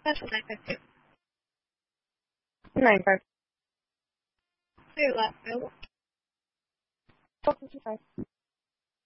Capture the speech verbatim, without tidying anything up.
That's what I said too. Nine five. Say that, Bill. Four fifty five.